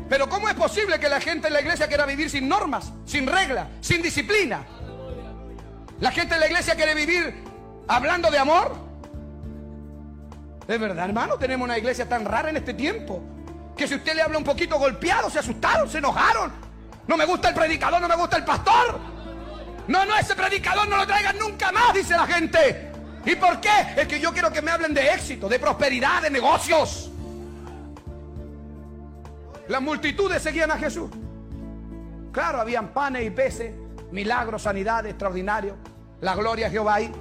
Pero ¿cómo es posible que la gente en la iglesia quiera vivir sin normas, sin reglas, sin disciplina? La gente en la iglesia quiere vivir hablando de amor. Es verdad, hermano, tenemos una iglesia tan rara en este tiempo que si usted le habla un poquito golpeado, se asustaron, se enojaron. No me gusta el predicador, no me gusta el pastor. No, ese predicador no lo traigan nunca más, dice la gente. ¿Y por qué? Es que yo quiero que me hablen de éxito, de prosperidad, de negocios. Las multitudes seguían a Jesús. Claro, habían panes y peces, milagros, sanidades, extraordinarios, la gloria de Jehová ahí.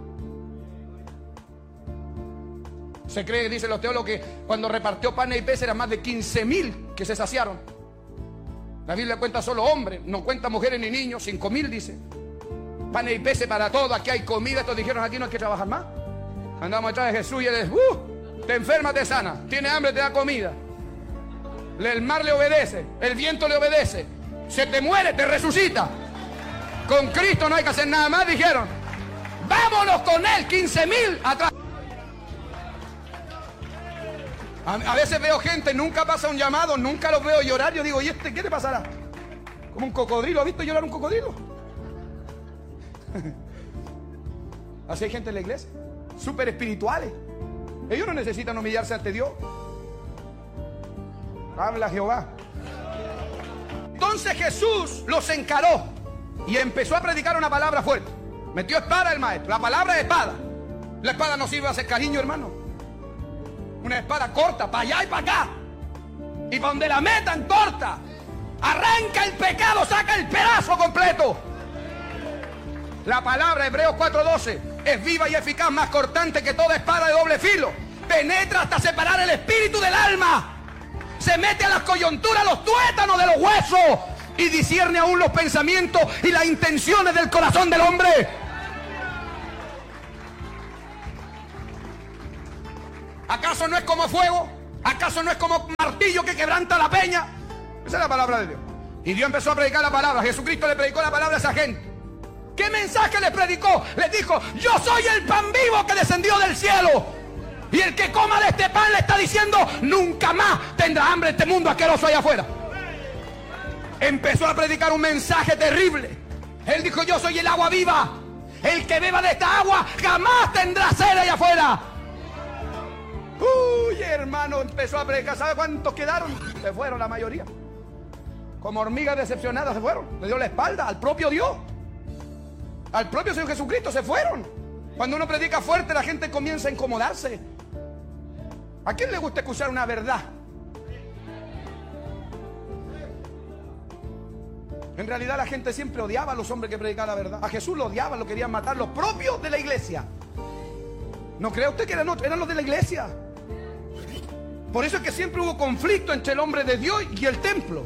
Se cree, dicen los teólogos, que cuando repartió panes y peces eran más de 15.000 que se saciaron. La Biblia cuenta solo hombres, no cuenta mujeres ni niños. 5.000 dice. Panes y peces para todos, aquí hay comida. Estos dijeron, aquí no hay que trabajar más. Andamos detrás de Jesús y él es, te enferma, te sana, tiene hambre, te da comida. El mar le obedece, el viento le obedece. Se te muere, te resucita. Con Cristo no hay que hacer nada más, dijeron. Vámonos con él, 15.000 atrás. A veces veo gente, nunca pasa un llamado, nunca los veo llorar. Yo digo, ¿y este qué le pasará? Como un cocodrilo. ¿Ha visto llorar un cocodrilo? Así hay gente en la iglesia, súper espirituales. Ellos no necesitan humillarse ante Dios. Habla Jehová. Entonces Jesús los encaró y empezó a predicar una palabra fuerte. Metió espada el maestro. La palabra es espada. La espada no sirve a hacer cariño, hermano. Una espada corta, para allá y para acá. Y para donde la metan, corta. Arranca el pecado, saca el pedazo completo. La palabra, Hebreos 4:12, es viva y eficaz, más cortante que toda espada de doble filo. Penetra hasta separar el espíritu del alma. Se mete a las coyunturas, los tuétanos de los huesos. Y discierne aún los pensamientos y las intenciones del corazón del hombre. ¿Acaso no es como fuego? ¿Acaso no es como martillo que quebranta la peña? Esa es la palabra de Dios. Y Dios empezó a predicar la palabra. Jesucristo le predicó la palabra a esa gente. ¿Qué mensaje les predicó? Les dijo, yo soy el pan vivo que descendió del cielo. Y el que coma de este pan le está diciendo, nunca más tendrá hambre este mundo asqueroso allá afuera. Empezó a predicar un mensaje terrible. Él dijo, yo soy el agua viva. El que beba de esta agua jamás tendrá sed allá afuera. Uy, hermano, empezó a predicar. ¿Sabe cuántos quedaron? Se fueron la mayoría. Como hormigas decepcionadas se fueron. Le dio la espalda al propio Dios. Al propio Señor Jesucristo se fueron. Cuando uno predica fuerte, la gente comienza a incomodarse. ¿A quién le gusta escuchar una verdad? En realidad la gente siempre odiaba a los hombres que predicaban la verdad. A Jesús lo odiaban, lo querían matar, los propios de la iglesia. ¿No cree usted que eran los de la iglesia? Por eso es que siempre hubo conflicto entre el hombre de Dios y el templo.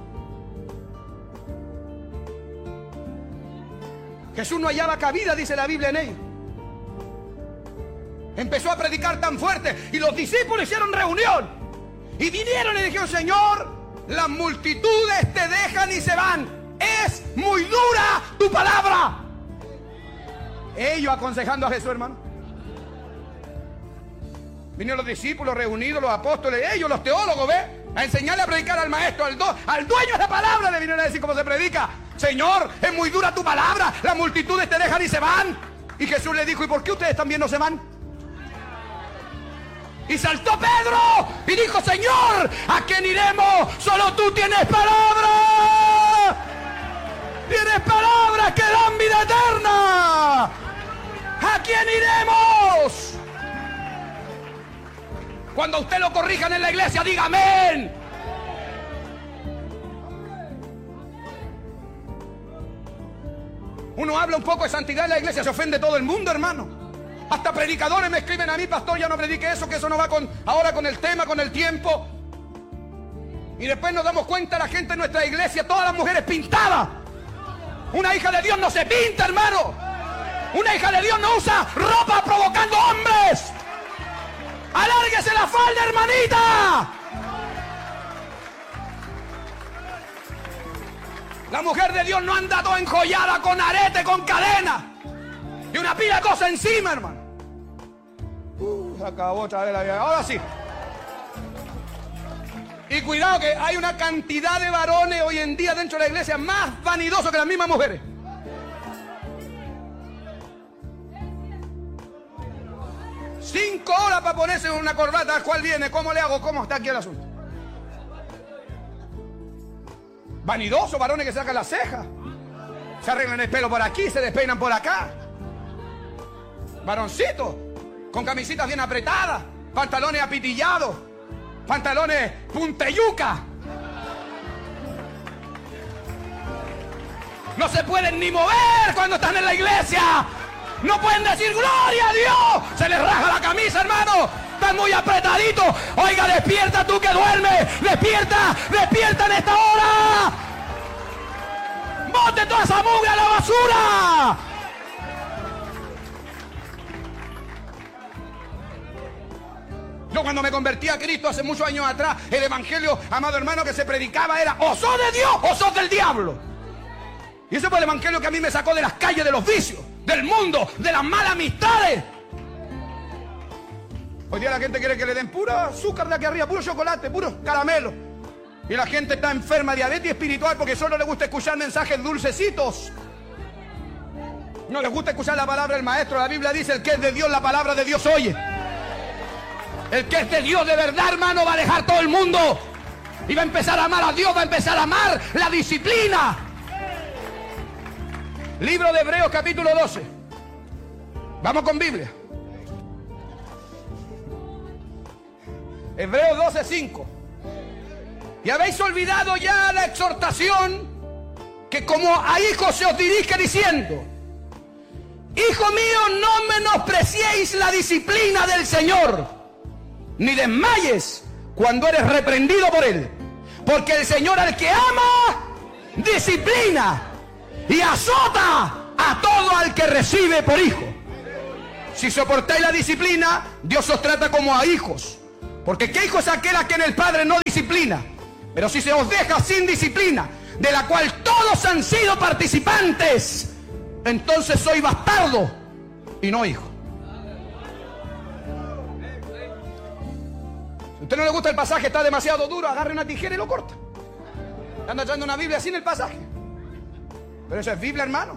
Jesús no hallaba cabida, dice la Biblia, en ellos. Empezó a predicar tan fuerte y los discípulos hicieron reunión. Y vinieron y dijeron, Señor, las multitudes te dejan y se van. Es muy dura tu palabra. Ellos aconsejando a Jesús, hermano. Vinieron los discípulos reunidos, los apóstoles, ellos, los teólogos, ¿ves? A enseñarle a predicar al maestro, al dueño de la palabra, le vinieron a decir cómo se predica. Señor, es muy dura tu palabra, las multitudes te dejan y se van. Y Jesús le dijo, ¿y por qué ustedes también no se van? Y saltó Pedro y dijo, Señor, ¿a quién iremos? Solo tú tienes palabra. Tienes palabras que dan vida eterna. ¿A quién iremos? Cuando usted lo corrijan en la iglesia, diga amén. Uno habla un poco de santidad en la iglesia, se ofende todo el mundo, hermano. Hasta predicadores me escriben a mí, pastor, ya no predique eso, que eso no va ahora con el tema, con el tiempo. Y después nos damos cuenta, la gente en nuestra iglesia, todas las mujeres pintadas. Una hija de Dios no se pinta, hermano. Una hija de Dios no usa ropa provocando hombres. ¡Alárguese la falda, hermanita! La mujer de Dios no anda toda enjollada con arete, con cadena y una pila de cosas encima, hermano. Se acabó otra vez la vida. Ahora sí. Y Y cuidado que hay una cantidad de varones hoy en día dentro de la iglesia más vanidosos que las mismas mujeres. Cinco horas para ponerse una corbata. ¿Cuál viene? ¿Cómo le hago? ¿Cómo está aquí el asunto? Vanidosos, varones que sacan las cejas. Se arreglan el pelo por aquí, se despeinan por acá. Varoncitos con camisitas bien apretadas, pantalones apitillados, pantalones punteyuca. No se pueden ni mover cuando están en la iglesia. No pueden decir gloria a Dios. Se les raja la camisa, hermano. Están muy apretaditos. Oiga, despierta tú que duermes. Despierta, despierta en esta hora. Bote toda esa mugre a la basura. Yo cuando me convertí a Cristo hace muchos años atrás, el evangelio, amado hermano, que se predicaba era o sos de Dios o sos del diablo. Y ese fue el evangelio que a mí me sacó de las calles, de los vicios, del mundo, de las malas amistades. Hoy día la gente quiere que le den puro azúcar de aquí arriba, puro chocolate, puro caramelo. Y la gente está enferma de diabetes espiritual porque solo le gusta escuchar mensajes dulcecitos. No les gusta escuchar la palabra del maestro. La Biblia dice: el que es de Dios, la palabra de Dios oye. El que es de Dios de verdad, hermano, va a dejar todo el mundo y va a empezar a amar a Dios, va a empezar a amar la disciplina. Libro de Hebreos capítulo 12. Vamos con Biblia. Hebreos 12:5. Y habéis olvidado ya la exhortación que como a hijos se os dirige diciendo: hijo mío, no menospreciéis la disciplina del Señor, ni desmayes cuando eres reprendido por Él. Porque el Señor al que ama, disciplina y azota a todo al que recibe por hijo. Si soportáis la disciplina, Dios os trata como a hijos. Porque ¿qué hijo es aquel a quien el Padre no disciplina? Pero si se os deja sin disciplina, de la cual todos han sido participantes, entonces soy bastardo y no hijo. Si a usted no le gusta el pasaje, está demasiado duro, agarre una tijera y lo corta. Anda echando una Biblia sin el pasaje. Pero eso es Biblia, hermano.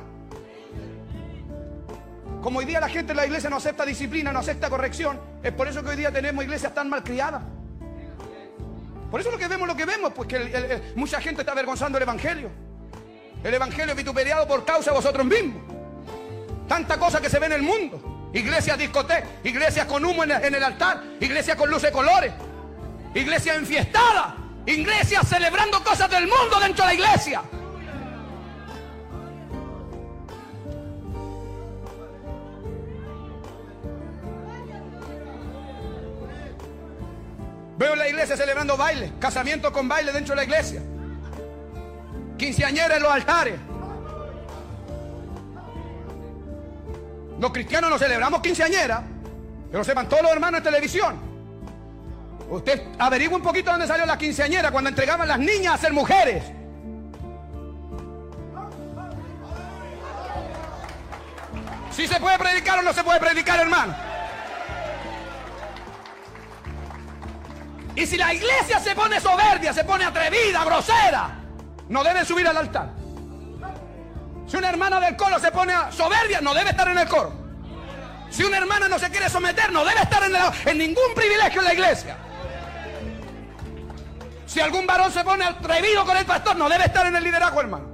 Como hoy día la gente en la iglesia no acepta disciplina, no acepta corrección, es por eso que hoy día tenemos iglesias tan malcriadas. Por eso lo que vemos, pues que mucha gente está avergonzando el evangelio. El evangelio vituperiado por causa de vosotros mismos. Tanta cosa que se ve en el mundo. Iglesias discotecas, iglesias con humo en el altar, iglesias con luces de colores, iglesias enfiestadas, iglesias celebrando cosas del mundo dentro de la iglesia. Veo en la iglesia celebrando bailes, casamientos con baile dentro de la iglesia, quinceañeras en los altares. Los cristianos no celebramos quinceañeras, pero sepan todos los hermanos en televisión. Usted averigua un poquito dónde salió la quinceañera, cuando entregaban las niñas a ser mujeres. ¿Sí se puede predicar o no se puede predicar, hermano? Y si la iglesia se pone soberbia, se pone atrevida, grosera, no deben subir al altar. Si una hermana del coro se pone soberbia, no debe estar en el coro. Si una hermana no se quiere someter, no debe estar en ningún privilegio en la iglesia. Si algún varón se pone atrevido con el pastor, no debe estar en el liderazgo, hermano.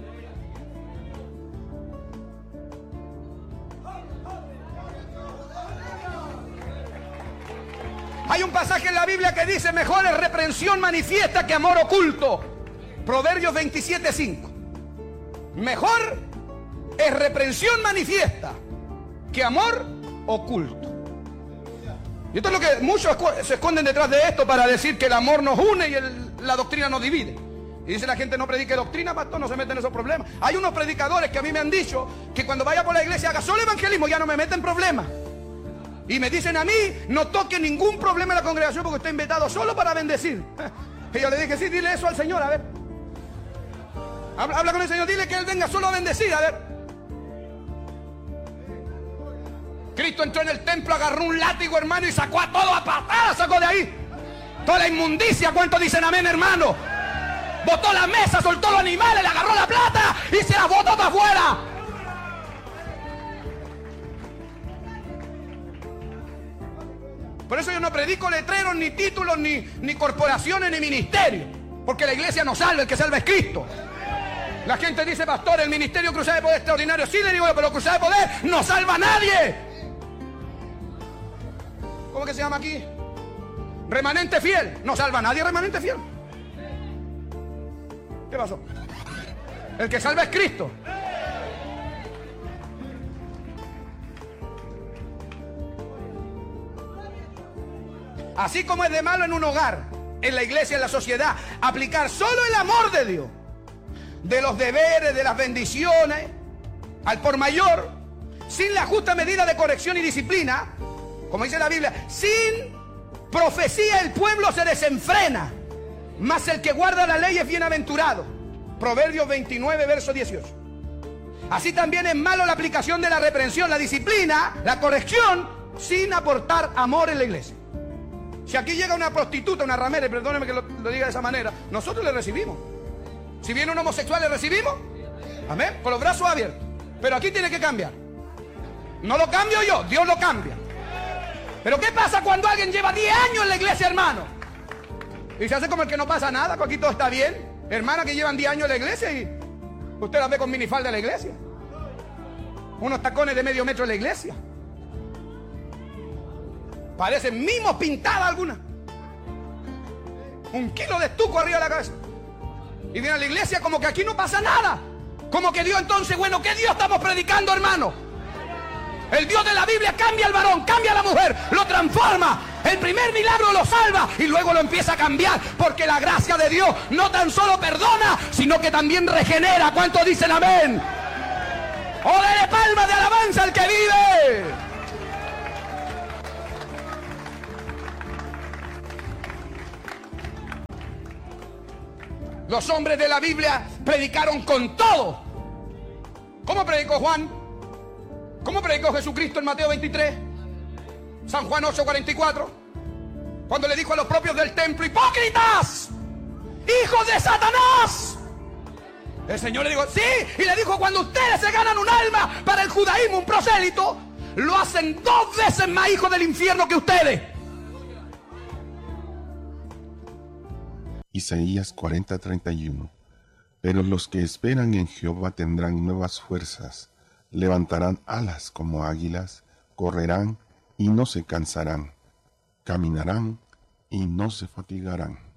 Hay un pasaje en la Biblia que dice: mejor es reprensión manifiesta que amor oculto. Proverbios 27:5. Mejor es reprensión manifiesta que amor oculto. Y esto es lo que muchos se esconden detrás de esto para decir que el amor nos une y la doctrina nos divide. Y dice la gente: no predique doctrina, pastor, no se meten en esos problemas. Hay unos predicadores que a mí me han dicho que cuando vaya por la iglesia haga solo evangelismo, ya no me meten problemas. Y me dicen a mí: no toque ningún problema en la congregación porque estoy invitado solo para bendecir. Y yo le dije: sí, dile eso al Señor, a ver. Habla con el Señor, dile que Él venga solo a bendecir, a ver. Cristo entró en el templo, agarró un látigo, hermano, y sacó a todos a patadas, sacó de ahí. Toda la inmundicia, ¿cuántos dicen amén, hermano? Botó la mesa, soltó los animales, le agarró la plata y se la botó para afuera. Por eso yo no predico letreros, ni títulos, ni corporaciones, ni ministerios. Porque la iglesia no salva, el que salva es Cristo. La gente dice, pastor, el ministerio Cruzada de Poder extraordinario. Sí, le digo yo, pero Cruzada de Poder no salva a nadie. ¿Cómo que se llama aquí? Remanente fiel. No salva a nadie, remanente fiel. ¿Qué pasó? El que salva es Cristo. Así como es de malo en un hogar, en la iglesia, en la sociedad, aplicar solo el amor de Dios, de los deberes, de las bendiciones, al por mayor, sin la justa medida de corrección y disciplina, como dice la Biblia, sin profecía el pueblo se desenfrena, mas el que guarda la ley es bienaventurado. Proverbios 29, verso 18. Así también es malo la aplicación de la reprensión, la disciplina, la corrección, sin aportar amor en la iglesia. Si aquí llega una prostituta, una ramera, perdóneme que lo diga de esa manera, nosotros le recibimos. Si viene un homosexual, le recibimos. Amén, con los brazos abiertos. Pero aquí tiene que cambiar. No lo cambio yo, Dios lo cambia. Pero ¿qué pasa cuando alguien lleva 10 años en la iglesia, hermano? Y se hace como el que no pasa nada, que aquí todo está bien. Hermanas que llevan 10 años en la iglesia y usted las ve con minifalda en la iglesia. Unos tacones de medio metro en la iglesia. Parecen mimos pintadas algunas. 1 kilo de estuco arriba de la cabeza. Y viene a la iglesia como que aquí no pasa nada. Como que Dios entonces, bueno, ¿qué Dios estamos predicando, hermano? El Dios de la Biblia cambia al varón, cambia a la mujer, lo transforma. El primer milagro lo salva y luego lo empieza a cambiar. Porque la gracia de Dios no tan solo perdona, sino que también regenera. ¿Cuántos dicen amén? ¡O dele palmas de alabanza al que vive! Los hombres de la Biblia predicaron con todo. ¿Cómo predicó Juan? ¿Cómo predicó Jesucristo en Mateo 23? San Juan 8:44. Cuando le dijo a los propios del templo: ¡hipócritas! ¡Hijos de Satanás! El Señor le dijo: sí. Y le dijo: cuando ustedes se ganan un alma para el judaísmo, un prosélito, lo hacen 2 veces más hijos del infierno que ustedes. Isaías 40:31. Pero los que esperan en Jehová tendrán nuevas fuerzas, levantarán alas como águilas, correrán y no se cansarán, caminarán y no se fatigarán.